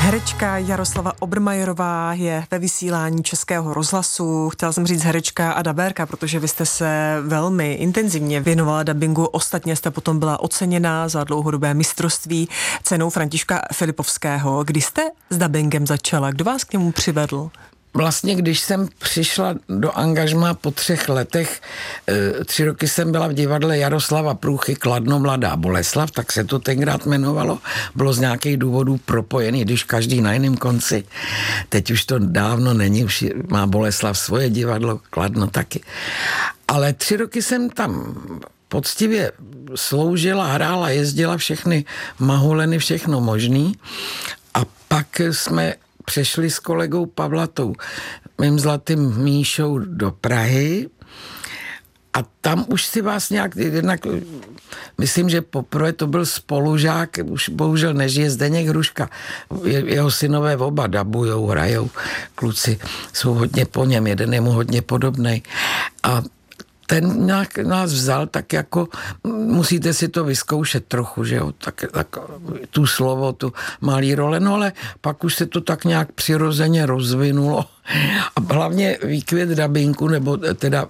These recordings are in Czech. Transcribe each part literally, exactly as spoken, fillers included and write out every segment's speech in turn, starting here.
Herečka Jaroslava Obermajerová je ve vysílání Českého rozhlasu. Chtěla jsem říct herečka a dabérka, protože vy jste se velmi intenzivně věnovala dabingu. Ostatně jste potom byla oceněna za dlouhodobé mistrovství cenou Františka Filipovského. Kdy jste s dabingem začala? Kdo vás k němu přivedl? Vlastně, když jsem přišla do angažmá po třech letech, tři roky jsem byla v divadle Jaroslava Průchy Kladno Mladá Boleslav, tak se to tenkrát jmenovalo. Bylo z nějakých důvodů propojený, když každý na jiném konci. Teď už to dávno není, už má Boleslav svoje divadlo, Kladno taky. Ale tři roky jsem tam poctivě sloužila, hrála, jezdila všechny mahuleny, všechno možný. A pak jsme přešli s kolegou Pavlatou, mým zlatým Míšou, do Prahy a tam už si vás nějak, jednak, myslím, že poprvé to byl spolužák, už bohužel nežije, Zdeněk Hruška. Je, jeho synové oba dabujou, hrajou, kluci jsou hodně po něm, jeden je mu hodně podobnej. A ten nějak nás vzal, tak jako musíte si to vyzkoušet trochu, že jo, tak, tak tu slovo, tu malý role, no ale pak už se to tak nějak přirozeně rozvinulo a hlavně výkvět dabinku, nebo teda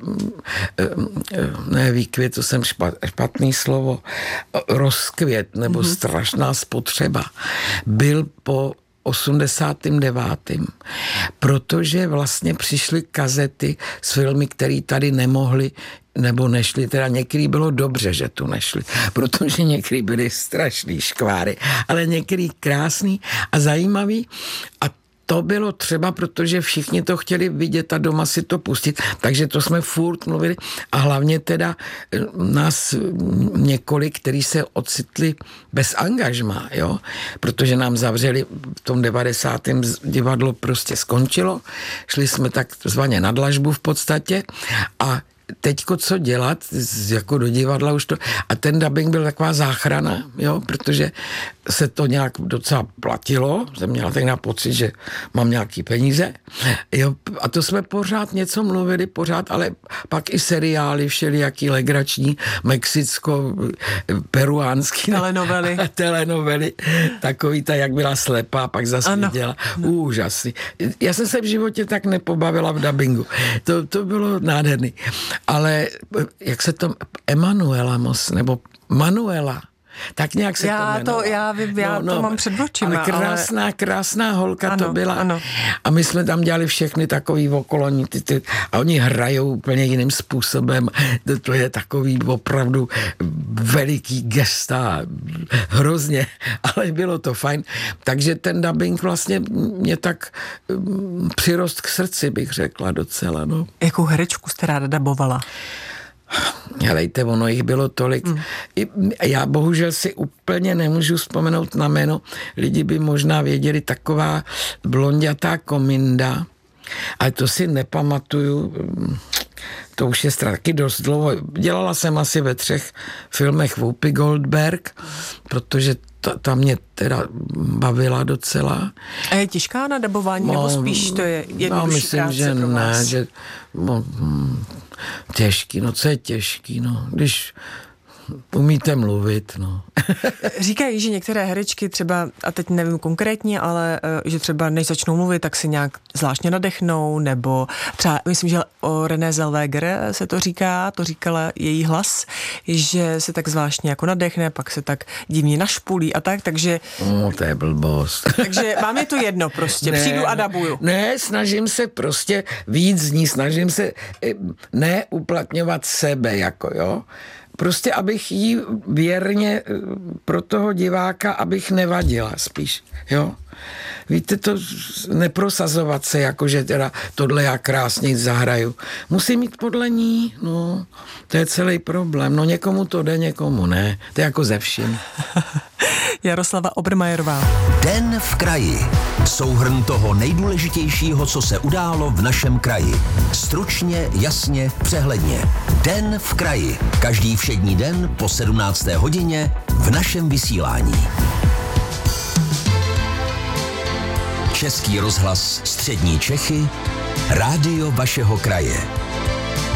ne výkvět, to jsem špat, špatný slovo, rozkvět, nebo mm-hmm. strašná spotřeba, byl po osmdesátém devátém Protože vlastně přišly kazety s filmy, které tady nemohly nebo nešly, teda některý bylo dobře, že tu nešly, protože některý byly strašný škváry, ale některý krásný a zajímavý a to bylo třeba, protože všichni to chtěli vidět a doma si to pustit, takže to jsme furt mluvili a hlavně teda nás několik, kteří se ocitli bez angažmá, jo, protože nám zavřeli v tom devadesátém divadlo prostě skončilo, šli jsme takzvaně na dlažbu v podstatě a teďko co dělat, jako do divadla už to, a ten dabing byl taková záchrana, jo, protože se to nějak docela platilo, jsem měla tak na pocit, že mám nějaký peníze, jo, a to jsme pořád něco mluvili, pořád, ale pak i seriály všelijaký legrační, mexicko, peruánský, telenovely, telenovely, takový ta, jak byla slepá, pak zase viděla, úžasný. Já jsem se v životě tak nepobavila v dabingu, to, to bylo nádherný. Ale jak se to, Emanuela Mos, nebo Manuela, tak nějak se já to jmenovalo. To, já vím, já no, no, to mám před očima. Ale krásná, ale... krásná holka ano, to byla. Ano. A my jsme tam dělali všechny takový okoloní, ty, ty, a oni hrajou úplně jiným způsobem. To, to je takový opravdu veliký gesta, hrozně, ale bylo to fajn. Takže ten dabing vlastně mě tak um, přirost k srdci, bych řekla docela. No. Jakou herečku jste ráda dabovala? Helejte, ono jich bylo tolik. Mm. Já bohužel si úplně nemůžu vzpomenout na jméno. Lidi by možná věděli, taková blondětá Kominda, ale to si nepamatuju. To už je taky dost dlouho. Dělala jsem asi ve třech filmech Whoopi Goldberg, protože ta, ta mě teda bavila docela. A je těžká na dabování, no, nebo spíš to je jednodušší no, myslím, práce že pro vás? Ne, že no, hm, těžký, no co je těžký, no, když umíte mluvit, no. Říkají, že některé herečky třeba, a teď nevím konkrétně, ale že třeba než začnou mluvit, tak si nějak zvláštně nadechnou, nebo třeba, myslím, že o René Zellweger se to říká, to říkala její hlas, že se tak zvláštně jako nadechne, pak se tak divně našpulí a tak, takže... No, to je blbost. Takže vám je to jedno prostě, ne, přijdu a dabuju. Ne, snažím se prostě víc z ní, snažím se neuplatňovat sebe, jako jo. Prostě, abych jí věrně pro toho diváka, abych nevadila spíš, jo. Víte, to neprosazovat se, jakože teda tohle já krásně zahraju. Musím mít podle ní, no, to je celý problém. No někomu to jde, někomu ne. To je jako ze vším. Jaroslava Obermajerová. Den v kraji. Souhrn toho nejdůležitějšího, co se událo v našem kraji. Stručně, jasně, přehledně. Den v kraji. Každý všední den po sedmnácté hodině v našem vysílání. Český rozhlas Střední Čechy, rádio vašeho kraje.